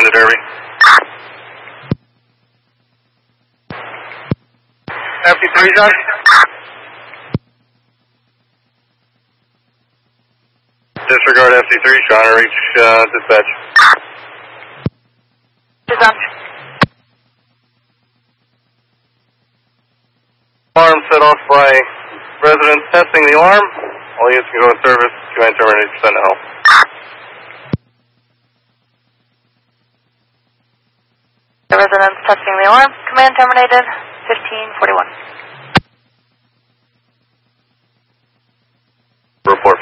to Derby. FC3, John? Disregard FC3, trying to reach dispatch. Dispatch. Alarm set off by residents testing the alarm. All units can go in service. Command terminated, send to help. The residents testing the alarm. Command terminated, 1541. Report.